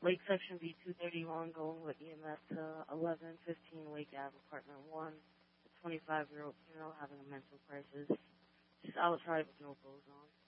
Lake Section B231 going with EMS to 1115 Lake Ave, Apartment 1. A 25-year-old female having a mental crisis. She's outside with no clothes on.